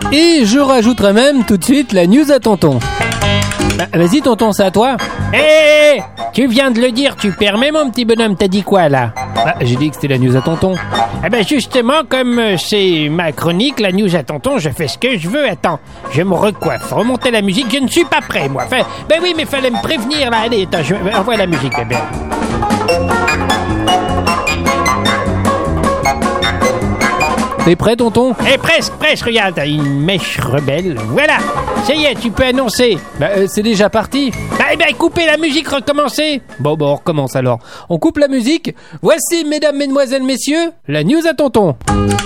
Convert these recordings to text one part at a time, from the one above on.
Et je rajouterai même tout de suite la news à tonton. Bah, vas-y tonton, c'est à toi. Hé, tu viens de le dire, tu permets mon petit bonhomme, t'as dit quoi là? Bah, j'ai dit que c'était la news à tonton. Eh ben justement, comme c'est ma chronique, la news à tonton, je fais ce que je veux. Attends, je me recoiffe, remontez la musique, je ne suis pas prêt moi. Enfin, ben oui, mais fallait me prévenir là. Allez, attends, envoie la musique, bébé. T'es prêt tonton? Eh presque, regarde, t'as une mèche rebelle. Voilà, ça y est, tu peux annoncer. Bah, c'est déjà parti. Bah, eh ben, coupez la musique, recommencez. Bon, on recommence alors. On coupe la musique. Voici, mesdames, mesdemoiselles, messieurs, la news à tonton.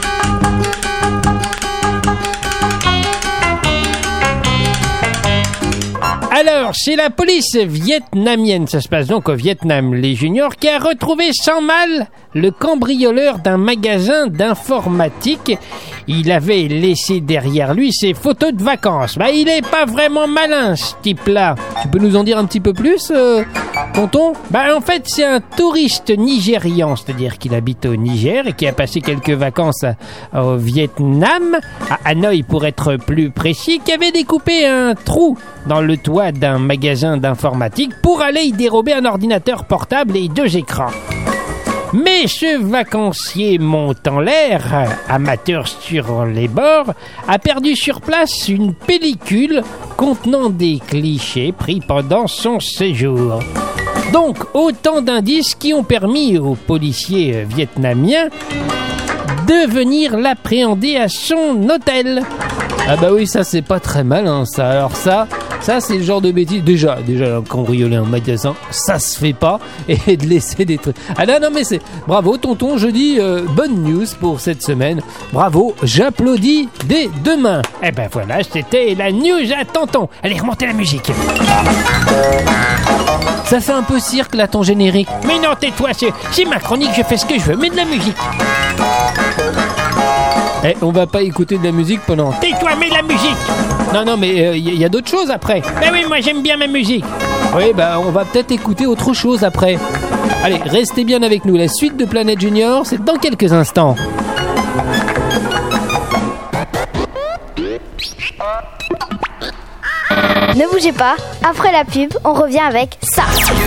Alors, c'est la police vietnamienne, ça se passe donc au Vietnam, les juniors, qui a retrouvé sans mal le cambrioleur d'un magasin d'informatique. Il avait laissé derrière lui ses photos de vacances. Bah, il est pas vraiment malin, ce type-là. Tu peux nous en dire un petit peu plus, tonton? Bah, en fait, c'est un touriste nigérian, c'est-à-dire qu'il habite au Niger et qui a passé quelques vacances au Vietnam, à Hanoï pour être plus précis, qui avait découpé un trou dans le toit d'un magasin d'informatique pour aller y dérober un ordinateur portable et 2 écrans. Mais ce vacancier monte en l'air, amateur sur les bords, a perdu sur place une pellicule contenant des clichés pris pendant son séjour. Donc, autant d'indices qui ont permis aux policiers vietnamiens de venir l'appréhender à son hôtel. Ah bah oui, ça c'est pas très malin ça. Alors ça c'est le genre de bêtise. Déjà cambrioler un magasin, ça se fait pas. Et de laisser des trucs. Ah non mais c'est... Bravo tonton, je dis bonne news pour cette semaine. Bravo, j'applaudis des 2 mains. Eh ben voilà, c'était la news à tonton. Allez, remontez la musique. Ça fait un peu cirque là ton générique. Mais non, tais-toi, c'est ma chronique, je fais ce que je veux. Mets de la musique. Eh, on va pas écouter de la musique pendant... Tais-toi, mets de la musique. Non, mais y a d'autres choses après. Ben oui, moi j'aime bien ma musique. Oui, bah on va peut-être écouter autre chose après. Allez, restez bien avec nous. La suite de Planète Junior, c'est dans quelques instants. Ne bougez pas, après la pub, on revient avec ça.